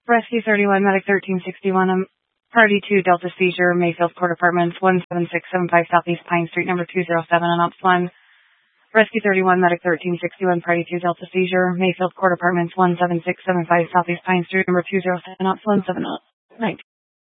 Rescue 31, Medic 1361, Party 2, Delta Seizure, Mayfield Court Apartments, 17675 Southeast Pine Street, number 207 on Ops 1. Rescue 31, Medic 1361, Party 2, Delta Seizure, Mayfield Court Apartments, 17675 Southeast Pine Street, number 207, Ops 1, 7, 19.